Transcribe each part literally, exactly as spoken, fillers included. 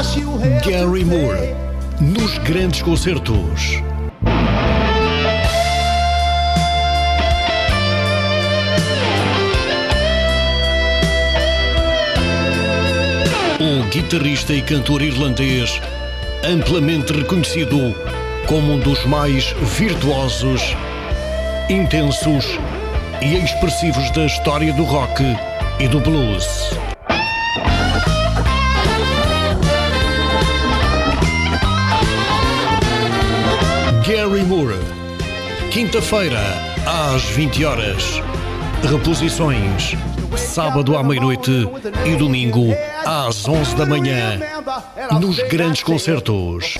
Gary Moore, nos grandes concertos. O guitarrista e cantor irlandês, amplamente reconhecido como um dos mais virtuosos, intensos e expressivos da história do rock e do blues. Gary Moore, quinta-feira às vinte horas, reposições sábado à meia-noite e domingo às onze da manhã, nos grandes concertos.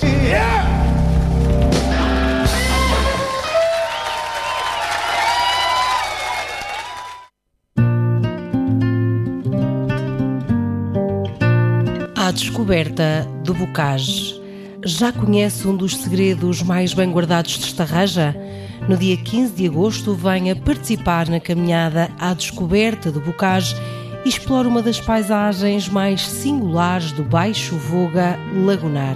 À descoberta do Bocage. Já conhece um dos segredos mais bem guardados de Estarreja? No dia quinze de agosto, venha participar na caminhada à descoberta do Bocage e explore uma das paisagens mais singulares do Baixo Voga Lagunar.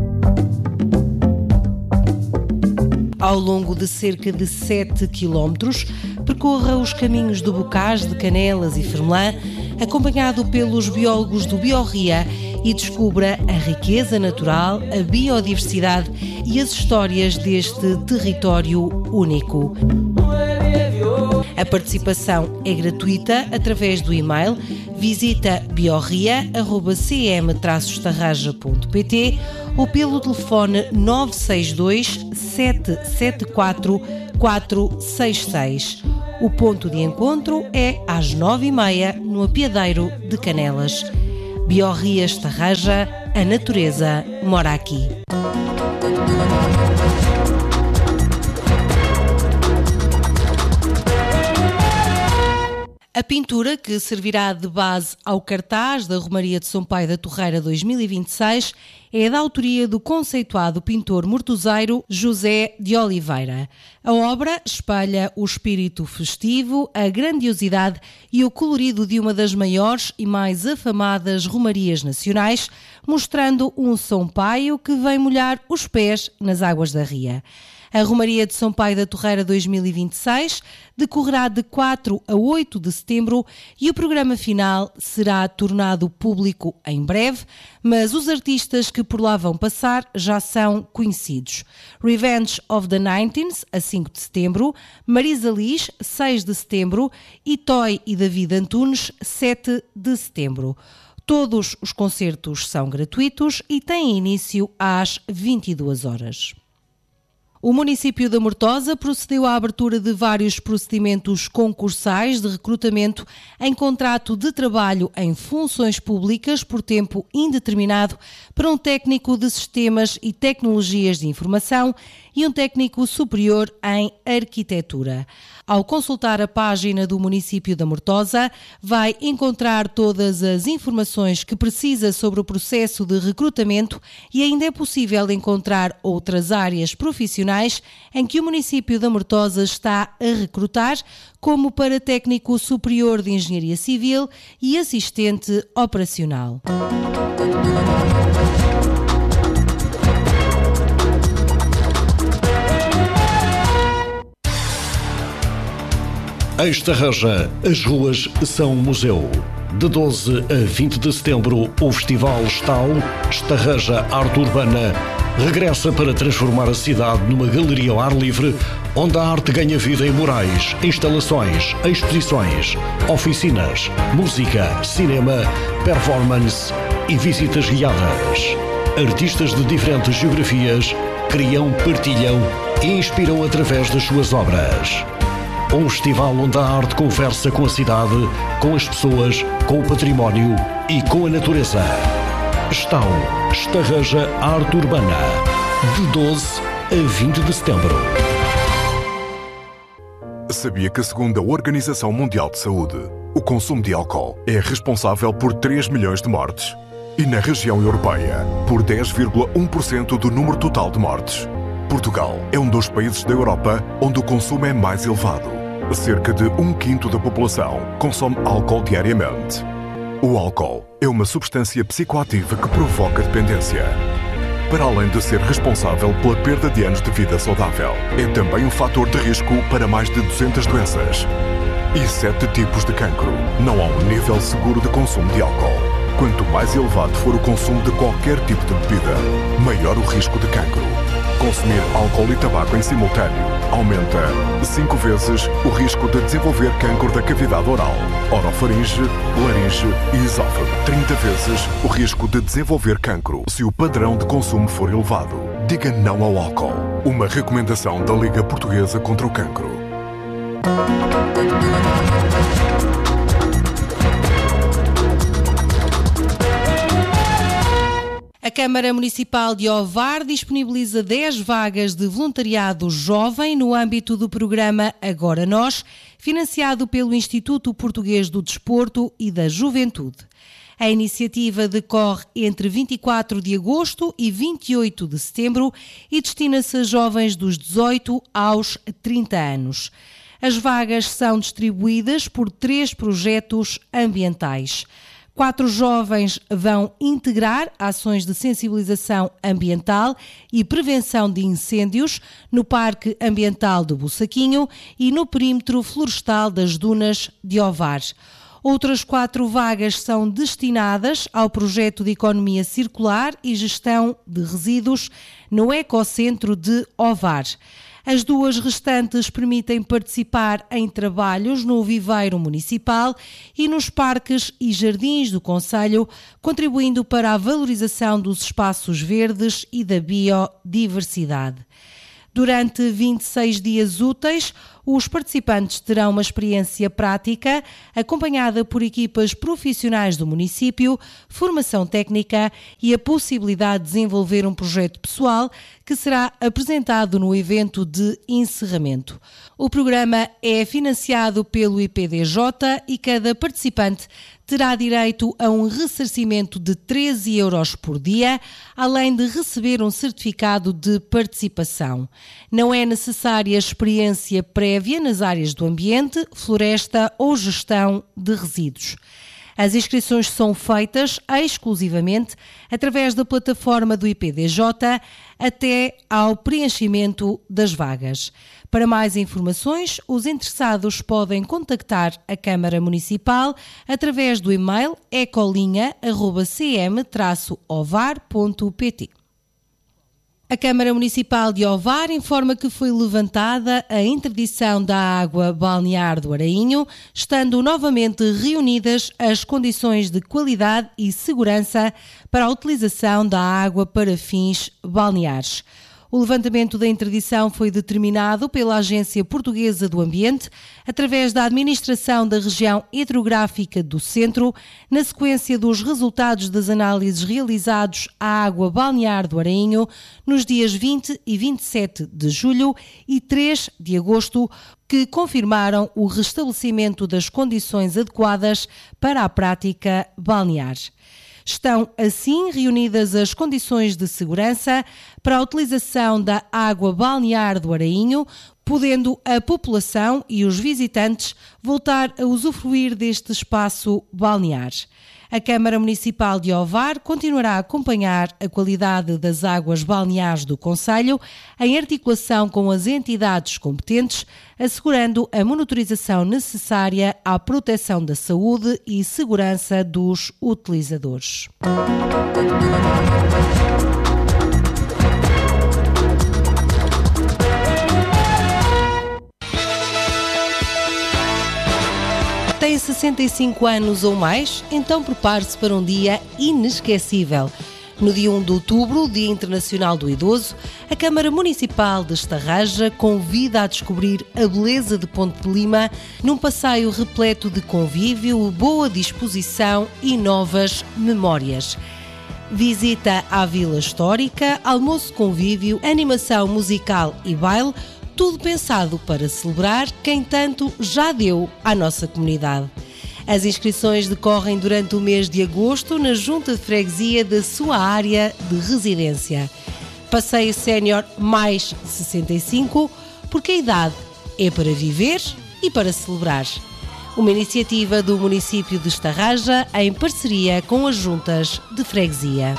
Ao longo de cerca de sete quilómetros, percorra os caminhos do Bocage de Canelas e Fermelã, acompanhado pelos biólogos do Biorria, e descubra a riqueza natural, a biodiversidade e as histórias deste território único. A participação é gratuita através do e-mail. Visita biorria arroba c m traço estarraja ponto p t ou pelo telefone nove seis dois, sete sete quatro, quatro seis seis. O ponto de encontro é às nove e meia no Apiadeiro de Canelas. Biorria Estarreja, a natureza mora aqui. A pintura, que servirá de base ao cartaz da Romaria de São Paio da Torreira dois mil e vinte e seis, é da autoria do conceituado pintor mortuzeiro José de Oliveira. A obra espelha o espírito festivo, a grandiosidade e o colorido de uma das maiores e mais afamadas romarias nacionais, mostrando um São Paio que vem molhar os pés nas águas da ria. A Romaria de São Paio da Torreira dois mil e vinte e seis decorrerá de quatro a oito de setembro e o programa final será tornado público em breve, mas os artistas que por lá vão passar já são conhecidos. Revenge of the Nineteens, a cinco de setembro, Marisa Liz, seis de setembro e Toy e David Antunes, sete de setembro. Todos os concertos são gratuitos e têm início às vinte e duas horas. O município da Mortosa procedeu à abertura de vários procedimentos concursais de recrutamento em contrato de trabalho em funções públicas por tempo indeterminado para um técnico de sistemas e tecnologias de informação e um técnico superior em arquitetura. Ao consultar a página do município da Mortosa, vai encontrar todas as informações que precisa sobre o processo de recrutamento e ainda é possível encontrar outras áreas profissionais em que o município da Mortosa está a recrutar, como para técnico superior de engenharia civil e assistente operacional. Em Estarreja, as ruas são um museu. De doze a vinte de setembro, o Festival Estau, Estarreja Arte Urbana, regressa para transformar a cidade numa galeria ao ar livre, onde a arte ganha vida em murais, instalações, exposições, oficinas, música, cinema, performance e visitas guiadas. Artistas de diferentes geografias criam, partilham e inspiram através das suas obras. Um festival onde a arte conversa com a cidade, com as pessoas, com o património e com a natureza. Estau, Estarreja Arte Urbana, de doze a vinte de setembro. Sabia que, segundo a Organização Mundial de Saúde, o consumo de álcool é responsável por três milhões de mortes e, na região europeia, por dez vírgula um por cento do número total de mortes. Portugal é um dos países da Europa onde o consumo é mais elevado. Cerca de um quinto da população consome álcool diariamente. O álcool é uma substância psicoativa que provoca dependência. Para além de ser responsável pela perda de anos de vida saudável, é também um fator de risco para mais de duzentas doenças e sete tipos de cancro. Não há um nível seguro de consumo de álcool. Quanto mais elevado for o consumo de qualquer tipo de bebida, maior o risco de cancro. Consumir álcool e tabaco em simultâneo aumenta cinco vezes o risco de desenvolver cancro da cavidade oral, orofaringe, laringe e esófago. trinta vezes o risco de desenvolver cancro se o padrão de consumo for elevado. Diga não ao álcool. Uma recomendação da Liga Portuguesa contra o Cancro. A Câmara Municipal de Ovar disponibiliza dez vagas de voluntariado jovem no âmbito do programa Agora Nós, financiado pelo Instituto Português do Desporto e da Juventude. A iniciativa decorre entre vinte e quatro de agosto e vinte e oito de setembro e destina-se a jovens dos dezoito aos trinta anos. As vagas são distribuídas por três projetos ambientais. Quatro jovens vão integrar ações de sensibilização ambiental e prevenção de incêndios no Parque Ambiental do Bussaquinho e no perímetro florestal das Dunas de Ovar. Outras quatro vagas são destinadas ao projeto de economia circular e gestão de resíduos no Ecocentro de Ovar. As duas restantes permitem participar em trabalhos no viveiro municipal e nos parques e jardins do concelho, contribuindo para a valorização dos espaços verdes e da biodiversidade. Durante vinte e seis dias úteis, os participantes terão uma experiência prática, acompanhada por equipas profissionais do município, formação técnica e a possibilidade de desenvolver um projeto pessoal que será apresentado no evento de encerramento. O programa é financiado pelo I P D J e cada participante terá direito a um ressarcimento de treze euros por dia, além de receber um certificado de participação. Não é necessária experiência prévia nas áreas do ambiente, floresta ou gestão de resíduos. As inscrições são feitas exclusivamente através da plataforma do I P D J até ao preenchimento das vagas. Para mais informações, os interessados podem contactar a Câmara Municipal através do e-mail ecolinha arroba c m traço ovar ponto p t. A Câmara Municipal de Ovar informa que foi levantada a interdição da água balnear do Arainho, estando novamente reunidas as condições de qualidade e segurança para a utilização da água para fins balneares. O levantamento da interdição foi determinado pela Agência Portuguesa do Ambiente, através da Administração da Região Hidrográfica do Centro, na sequência dos resultados das análises realizados à água balnear do Arainho nos dias vinte e vinte e sete de julho e três de agosto, que confirmaram o restabelecimento das condições adequadas para a prática balnear. Estão, assim, reunidas as condições de segurança para a utilização da água balnear do Arainho, podendo a população e os visitantes voltar a usufruir deste espaço balnear. A Câmara Municipal de Ovar continuará a acompanhar a qualidade das águas balneares do concelho em articulação com as entidades competentes, assegurando a monitorização necessária à proteção da saúde e segurança dos utilizadores. Tem sessenta e cinco anos ou mais? Então prepare-se para um dia inesquecível. No dia primeiro de outubro, Dia Internacional do Idoso, a Câmara Municipal de Estarraja convida a descobrir a beleza de Ponte de Lima num passeio repleto de convívio, boa disposição e novas memórias. Visita à Vila Histórica, almoço convívio, animação musical e baile, tudo pensado para celebrar quem tanto já deu à nossa comunidade. As inscrições decorrem durante o mês de agosto na Junta de Freguesia da sua área de residência. Passeio Sénior mais sessenta e cinco, porque a idade é para viver e para celebrar. Uma iniciativa do município de Estarraja em parceria com as juntas de freguesia.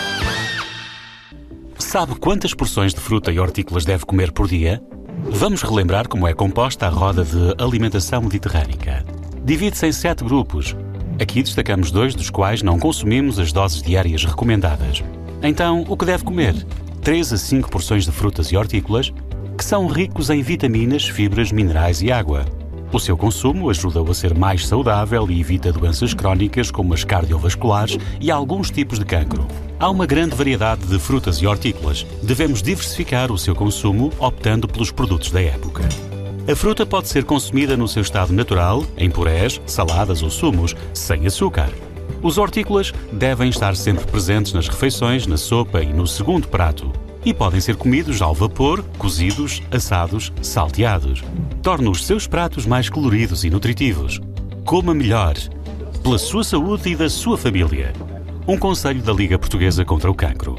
Sabe quantas porções de fruta e hortícolas deve comer por dia? Vamos relembrar como é composta a roda de alimentação mediterrânica. Divide-se em sete grupos. Aqui destacamos dois dos quais não consumimos as doses diárias recomendadas. Então, o que deve comer? três a cinco porções de frutas e hortícolas, que são ricos em vitaminas, fibras, minerais e água. O seu consumo ajuda-o a ser mais saudável e evita doenças crónicas como as cardiovasculares e alguns tipos de cancro. Há uma grande variedade de frutas e hortícolas. Devemos diversificar o seu consumo optando pelos produtos da época. A fruta pode ser consumida no seu estado natural, em purés, saladas ou sumos, sem açúcar. Os hortícolas devem estar sempre presentes nas refeições, na sopa e no segundo prato. E podem ser comidos ao vapor, cozidos, assados, salteados. Torna os seus pratos mais coloridos e nutritivos. Coma melhor, pela sua saúde e da sua família. Um conselho da Liga Portuguesa contra o Cancro.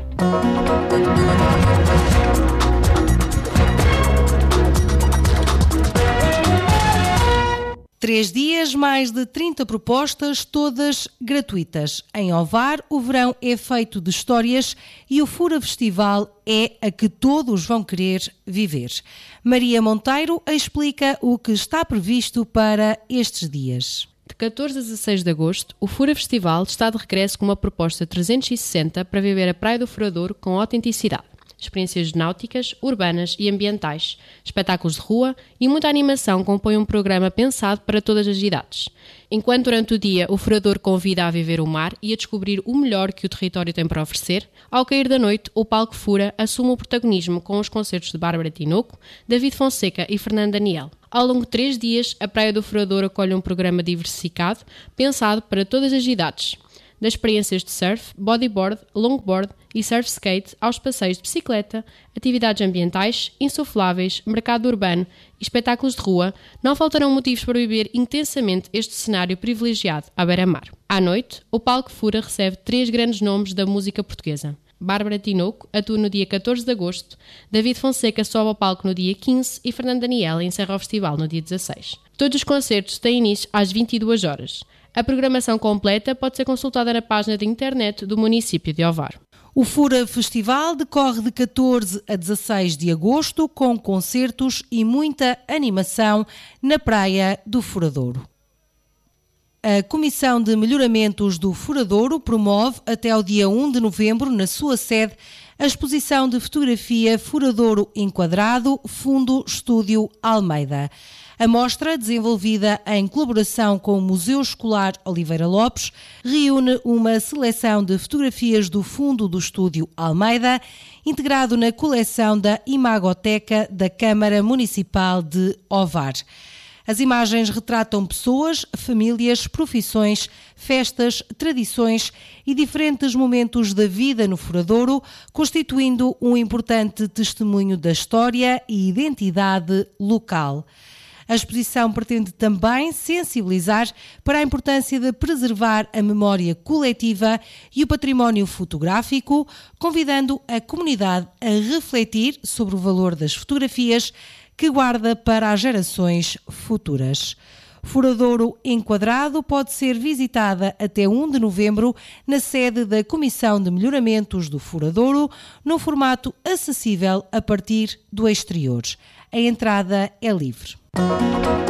Três dias, mais de trinta propostas, todas gratuitas. Em Ovar, o verão é feito de histórias e o Fura Festival é a que todos vão querer viver. Maria Monteiro explica o que está previsto para estes dias. De catorze a dezasseis de agosto, o Fura Festival está de regresso com uma proposta trezentos e sessenta para viver a Praia do Furadouro com autenticidade. Experiências náuticas, urbanas e ambientais, espetáculos de rua e muita animação compõem um programa pensado para todas as idades. Enquanto durante o dia o Furadouro convida a viver o mar e a descobrir o melhor que o território tem para oferecer, ao cair da noite o Palco Fura assume o protagonismo com os concertos de Bárbara Tinoco, David Fonseca e Fernando Daniel. Ao longo de três dias, a Praia do Furadouro acolhe um programa diversificado, pensado para todas as idades. Das experiências de surf, bodyboard, longboard e surf skate aos passeios de bicicleta, atividades ambientais, insufláveis, mercado urbano e espetáculos de rua, não faltarão motivos para viver intensamente este cenário privilegiado à beira-mar. À noite, o Palco Fura recebe três grandes nomes da música portuguesa. Bárbara Tinoco atua no dia catorze de agosto, David Fonseca sobe ao palco no dia quinze e Fernando Daniel encerra o festival no dia dezasseis. Todos os concertos têm início às vinte e duas horas. A programação completa pode ser consultada na página de internet do município de Ovar. O Fura Festival decorre de catorze a dezasseis de agosto com concertos e muita animação na Praia do Furadouro. A Comissão de Melhoramentos do Furadouro promove até ao dia um de novembro, na sua sede, a exposição de fotografia Furadouro Enquadrado, Fundo Estúdio Almeida. A mostra, desenvolvida em colaboração com o Museu Escolar Oliveira Lopes, reúne uma seleção de fotografias do fundo do Estúdio Almeida, integrado na coleção da Imagoteca da Câmara Municipal de Ovar. As imagens retratam pessoas, famílias, profissões, festas, tradições e diferentes momentos da vida no Furadouro, constituindo um importante testemunho da história e identidade local. A exposição pretende também sensibilizar para a importância de preservar a memória coletiva e o património fotográfico, convidando a comunidade a refletir sobre o valor das fotografias que guarda para as gerações futuras. Furadouro Enquadrado pode ser visitada até um de novembro na sede da Comissão de Melhoramentos do Furadouro, num formato acessível a partir do exterior. A entrada é livre.